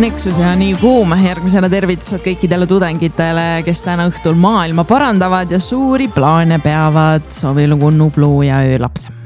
Nexus ja nii kuum. Järgmisena tervitused kõikidele tudengitele, kes täna õhtul maailma parandavad ja suuri plaane peavad. Soovilugu Nublu ja öölaps.